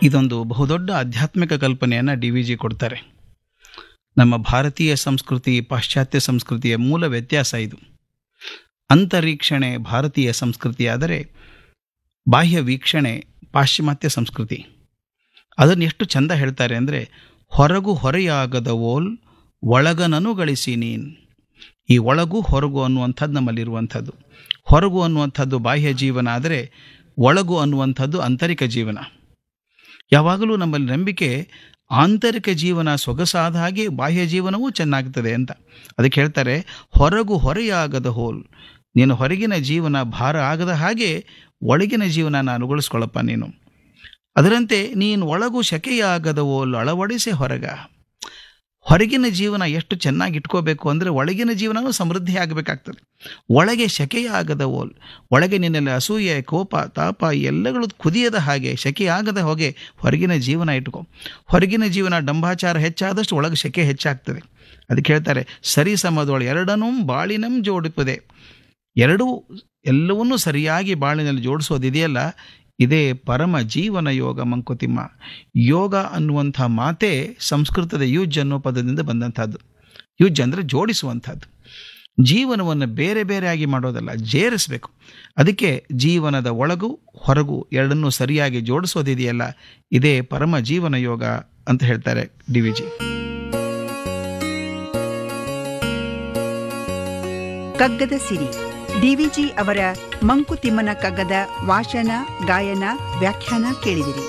ಇದೊಂದು ಬಹುದೊಡ್ಡ ಆಧ್ಯಾತ್ಮಿಕ ಕಲ್ಪನೆಯನ್ನು DVG ಕೊಡ್ತಾರೆ. ನಮ್ಮ ಭಾರತೀಯ ಸಂಸ್ಕೃತಿ ಪಾಶ್ಚಾತ್ಯ ಸಂಸ್ಕೃತಿಯ ಮೂಲ ವ್ಯತ್ಯಾಸ ಇದು. ಅಂತರೀಕ್ಷಣೆ ಭಾರತೀಯ ಸಂಸ್ಕೃತಿಯಾದರೆ ಬಾಹ್ಯ ವೀಕ್ಷಣೆ ಪಾಶ್ಚಿಮಾತ್ಯ ಸಂಸ್ಕೃತಿ. ಅದನ್ನು ಎಷ್ಟು ಚಂದ ಹೇಳ್ತಾರೆ ಅಂದರೆ, ಹೊರಗು ಹೊರೆಯಾಗದವೋಲ್ ಒಳಗನನು ಗಳಿಸಿ ನೀನ್. ಈ ಒಳಗು ಹೊರಗು ಅನ್ನುವಂಥದ್ದು ನಮ್ಮಲ್ಲಿರುವಂಥದ್ದು. ಹೊರಗು ಅನ್ನುವಂಥದ್ದು ಬಾಹ್ಯ ಜೀವನ ಆದರೆ ಒಳಗು ಅನ್ನುವಂಥದ್ದು ಆಂತರಿಕ ಜೀವನ. ಯಾವಾಗಲೂ ನಮ್ಮಲ್ಲಿ ನಂಬಿಕೆ ಆಂತರಿಕ ಜೀವನ ಸೊಗಸಾದ ಹಾಗೆ ಬಾಹ್ಯ ಜೀವನವೂ ಚೆನ್ನಾಗ್ತದೆ ಅಂತ. ಅದಕ್ಕೆ ಹೇಳ್ತಾರೆ, ಹೊರಗು ಹೊರೆಯಾಗದ ಹೋಲ್, ನೀನು ಹೊರಗಿನ ಜೀವನ ಭಾರ ಆಗದ ಹಾಗೆ ಒಳಗಿನ ಜೀವನ ಅನುಗೊಳಿಸ್ಕೊಳ್ಳಪ್ಪ ನೀನು. ಅದರಂತೆ ನೀನು ಒಳಗು ಶಕೆಯಾಗದ ಹೋಲ್ ಅಳವಡಿಸೆ ಹೊರಗ. ಹೊರಗಿನ ಜೀವನ ಎಷ್ಟು ಚೆನ್ನಾಗಿ ಇಟ್ಕೋಬೇಕು ಅಂದರೆ ಒಳಗಿನ ಜೀವನವೂ ಸಮೃದ್ಧಿ ಆಗಬೇಕಾಗ್ತದೆ. ಒಳಗೆ ಶಕೆಯಾಗದ ಹೋಲ್, ಒಳಗೆ ನಿನ್ನಲ್ಲಿ ಅಸೂಯೆ ಕೋಪ ತಾಪ ಎಲ್ಲಗಳು ಕುದಿಯದ ಹಾಗೆ ಶಕೆಯಾಗದ ಹೊಗೆ ಹೊರಗಿನ ಜೀವನ ಇಟ್ಕೊ. ಹೊರಗಿನ ಜೀವನ ಡಂಬಾಚಾರ ಹೆಚ್ಚಾದಷ್ಟು ಒಳಗೆ ಶಕೆ ಹೆಚ್ಚಾಗ್ತದೆ. ಅದಕ್ಕೆ ಹೇಳ್ತಾರೆ, ಸರಿ ಸಮದೊಳ ಎರಡನ್ನೂ ಬಾಳಿನಂ ಜೋಡಿಪದೆ. ಎಲ್ಲವನ್ನೂ ಸರಿಯಾಗಿ ಬಾಳಿನಲ್ಲಿ ಜೋಡಿಸೋದಿದೆಯಲ್ಲ, ಇದೇ ಪರಮ ಜೀವನ ಯೋಗ ಮಂಕುತಿಮ್ಮ. ಯೋಗ ಅನ್ನುವಂಥ ಮಾತೇ ಸಂಸ್ಕೃತದ ಯುಜ್ ಅನ್ನೋ ಪದದಿಂದ ಬಂದಂಥದ್ದು. ಯುಜ್ ಅಂದರೆ ಜೋಡಿಸುವಂಥದ್ದು. ಜೀವನವನ್ನು ಬೇರೆ ಬೇರೆಯಾಗಿ ಮಾಡೋದಲ್ಲ, ಜೇರಿಸಬೇಕು. ಅದಕ್ಕೆ ಜೀವನದ ಒಳಗು ಹೊರಗು ಎರಡನ್ನೂ ಸರಿಯಾಗಿ ಜೋಡಿಸೋದಿದೆಯಲ್ಲ, ಇದೇ ಪರಮ ಜೀವನ ಯೋಗ ಅಂತ ಹೇಳ್ತಾರೆ DVG. ಕಗ್ಗದ ಸಿರಿ DVG ಅವರ ಮಂಕುತಿಮ್ಮನ ಕಗ್ಗದ ವಾಚನ ಗಾಯನ ವ್ಯಾಖ್ಯಾನ ಕೇಳಿದಿರಿ.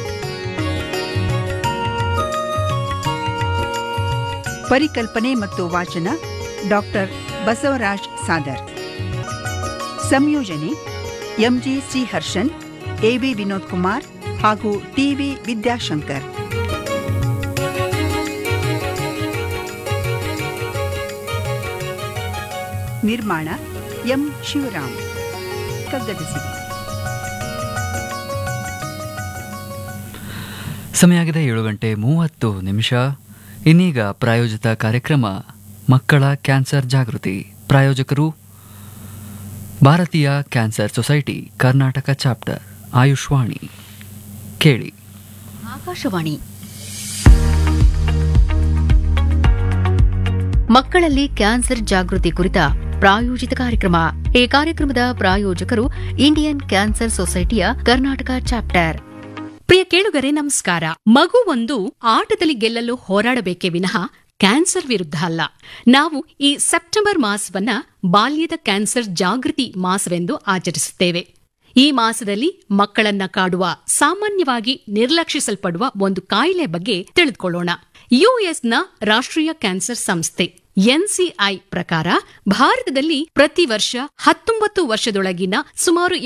ಪರಿಕಲ್ಪನೆ ಮತ್ತು ವಾಚನ ಡಾಕ್ಟರ್ ಬಸವರಾಜ್ ಸಾದರ್. ಸಂಯೋಜನೆ MG ಶ್ರೀಹರ್ಷನ್, AV ವಿನೋದ್ ಕುಮಾರ್ ಹಾಗೂ TV ವಿದ್ಯಾಶಂಕರ್. ನಿರ್ಮಾಣ M ಶಿವರಾಮ್. ಕಗ್ಗದ ಸಿರಿ. ಸಮಯ ಆಗಿದೆ 7:30. ಇನ್ನೀಗ ಪ್ರಾಯೋಜಿತ ಕಾರ್ಯಕ್ರಮ ಮಕ್ಕಳ ಕ್ಯಾನ್ಸರ್ ಜಾಗೃತಿ. ಪ್ರಾಯೋಜಕರು ಭಾರತೀಯ cancer society Karnataka chapter. Ayushvani ಕೇಳಿ. ಆಕಾಶವಾಣಿ. ಮಕ್ಕಳಲ್ಲಿ ಕ್ಯಾನ್ಸರ್ ಜಾಗೃತಿ ಕುರಿತ ಪ್ರಾಯೋಜಿತ ಕಾರ್ಯಕ್ರಮ. ಈ ಕಾರ್ಯಕ್ರಮದ ಪ್ರಾಯೋಜಕರು ಇಂಡಿಯನ್ ಕ್ಯಾನ್ಸರ್ ಸೊಸೈಟಿಯ ಕರ್ನಾಟಕ ಚಾಪ್ಟರ್. ಪ್ರಿಯ ಕೇಳುಗರೆ, ನಮಸ್ಕಾರ. ಮಗು ಒಂದು ಆಟದಲ್ಲಿ ಗೆಲ್ಲಲು ಹೋರಾಡಬೇಕೇ ವಿನಃ ಕ್ಯಾನ್ಸರ್ ವಿರುದ್ಧ ಅಲ್ಲ. ನಾವು ಈ ಸೆಪ್ಟೆಂಬರ್ ಮಾಸವನ್ನ ಬಾಲ್ಯದ ಕ್ಯಾನ್ಸರ್ ಜಾಗೃತಿ ಮಾಸವೆಂದು ಆಚರಿಸುತ್ತೇವೆ. ಈ ಮಾಸದಲ್ಲಿ ಮಕ್ಕಳನ್ನ ಕಾಡುವ ಸಾಮಾನ್ಯವಾಗಿ ನಿರ್ಲಕ್ಷಿಸಲ್ಪಡುವ ಒಂದು ಕಾಯಿಲೆ ಬಗ್ಗೆ ತಿಳಿದುಕೊಳ್ಳೋಣ. ಯುಎಸ್ನ ರಾಷ್ಟ್ರೀಯ ಕ್ಯಾನ್ಸರ್ ಸಂಸ್ಥೆ NCI ಪ್ರಕಾರ ಭಾರತದಲ್ಲಿ ಪ್ರತಿ ವರ್ಷ 19 ವರ್ಷದೊಳಗಿನ ಸುಮಾರು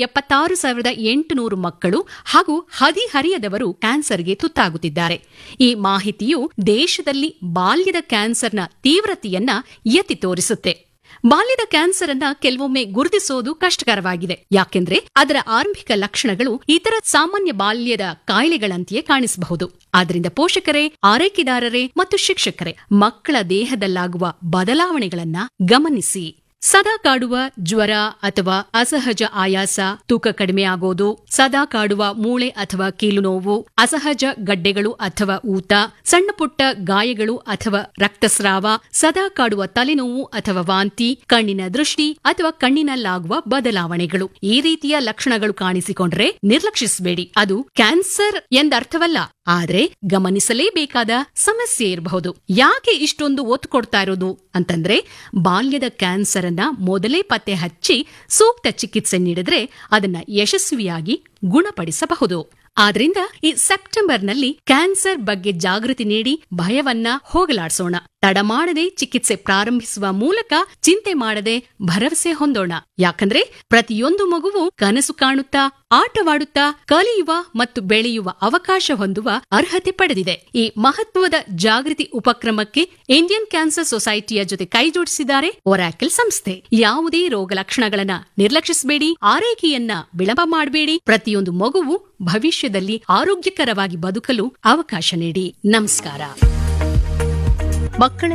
76,800 ಮಕ್ಕಳು ಹಾಗೂ ಹದಿಹರಿಯದವರು ಕ್ಯಾನ್ಸರ್ಗೆ ತುತ್ತಾಗುತ್ತಿದ್ದಾರೆ. ಈ ಮಾಹಿತಿಯು ದೇಶದಲ್ಲಿ ಬಾಲ್ಯದ ಕ್ಯಾನ್ಸರ್ನ ತೀವ್ರತೆಯನ್ನ ಎತ್ತಿ ತೋರಿಸುತ್ತೆ. ಬಾಲ್ಯದ ಕ್ಯಾನ್ಸರ್ ಅನ್ನ ಕೆಲವೊಮ್ಮೆ ಗುರುತಿಸೋದು ಕಷ್ಟಕರವಾಗಿದೆ. ಯಾಕೆಂದ್ರೆ ಅದರ ಆರಂಭಿಕ ಲಕ್ಷಣಗಳು ಇತರ ಸಾಮಾನ್ಯ ಬಾಲ್ಯದ ಕಾಯಿಲೆಗಳಂತೆಯೇ ಕಾಣಿಸಬಹುದು. ಆದ್ದರಿಂದ ಪೋಷಕರೇ, ಆರೈಕೆದಾರರೇ ಮತ್ತು ಶಿಕ್ಷಕರೇ ಮಕ್ಕಳ ದೇಹದಲ್ಲಾಗುವ ಬದಲಾವಣೆಗಳನ್ನ ಗಮನಿಸಿ. ಸದಾ ಕಾಡುವ ಜ್ವರ ಅಥವಾ ಅಸಹಜ ಆಯಾಸ, ತೂಕ ಕಡಿಮೆ ಆಗೋದು, ಸದಾ ಕಾಡುವ ಮೂಳೆ ಅಥವಾ ಕೀಲು ನೋವು, ಅಸಹಜ ಗಡ್ಡೆಗಳು ಅಥವಾ ಊತ, ಸಣ್ಣ ಪುಟ್ಟ ಗಾಯಗಳು ಅಥವಾ ರಕ್ತಸ್ರಾವ, ಸದಾ ಕಾಡುವ ತಲೆನೋವು ಅಥವಾ ವಾಂತಿ, ಕಣ್ಣಿನ ದೃಷ್ಟಿ ಅಥವಾ ಕಣ್ಣಿನಲ್ಲಾಗುವ ಬದಲಾವಣೆಗಳು. ಈ ರೀತಿಯ ಲಕ್ಷಣಗಳು ಕಾಣಿಸಿಕೊಂಡ್ರೆ ನಿರ್ಲಕ್ಷಿಸಬೇಡಿ. ಅದು ಕ್ಯಾನ್ಸರ್ ಎಂದರ್ಥವಲ್ಲ, ಆದ್ರೆ ಗಮನಿಸಲೇಬೇಕಾದ ಸಮಸ್ಯೆ ಇರಬಹುದು. ಯಾಕೆ ಇಷ್ಟೊಂದು ಒತ್ತು ಕೊಡ್ತಾ ಇರೋದು ಅಂತಂದ್ರೆ, ಬಾಲ್ಯದ ಕ್ಯಾನ್ಸರ್ ಅನ್ನ ಮೊದಲೇ ಪತ್ತೆ ಹಚ್ಚಿ ಸೂಕ್ತ ಚಿಕಿತ್ಸೆ ನೀಡಿದ್ರೆ ಅದನ್ನ ಯಶಸ್ವಿಯಾಗಿ ಗುಣಪಡಿಸಬಹುದು. ಆದ್ರಿಂದ ಈ ಸೆಪ್ಟೆಂಬರ್ನಲ್ಲಿ ಕ್ಯಾನ್ಸರ್ ಬಗ್ಗೆ ಜಾಗೃತಿ ನೀಡಿ ಭಯವನ್ನ ಹೋಗಲಾಡಿಸೋಣ. ತಡ ಮಾಡದೆ ಚಿಕಿತ್ಸೆ ಪ್ರಾರಂಭಿಸುವ ಮೂಲಕ ಚಿಂತೆ ಮಾಡದೆ ಭರವಸೆ ಹೊಂದೋಣ. ಯಾಕಂದ್ರೆ ಪ್ರತಿಯೊಂದು ಮಗುವು ಕನಸು ಕಾಣುತ್ತಾ, ಆಟವಾಡುತ್ತಾ, ಕಲಿಯುವ ಮತ್ತು ಬೆಳೆಯುವ ಅವಕಾಶ ಹೊಂದುವ ಅರ್ಹತೆ ಪಡೆದಿದೆ. ಈ ಮಹತ್ವದ ಜಾಗೃತಿ ಉಪಕ್ರಮಕ್ಕೆ ಇಂಡಿಯನ್ ಕ್ಯಾನ್ಸರ್ ಸೊಸೈಟಿಯ ಜೊತೆ ಕೈಜೋಡಿಸಿದ್ದಾರೆ ಒರಾಕಲ್ ಸಂಸ್ಥೆ. ಯಾವುದೇ ರೋಗ ಲಕ್ಷಣಗಳನ್ನ ನಿರ್ಲಕ್ಷಿಸಬೇಡಿ, ಆರೈಕೆಯನ್ನ ವಿಳಂಬ ಮಾಡಬೇಡಿ. ಪ್ರತಿಯೊಂದು ಮಗುವು ಭವಿಷ್ಯದಲ್ಲಿ ಆರೋಗ್ಯಕರವಾಗಿ ಬದುಕಲು ಅವಕಾಶ ನೀಡಿ. ನಮಸ್ಕಾರ. ಮಕ್ಕಳ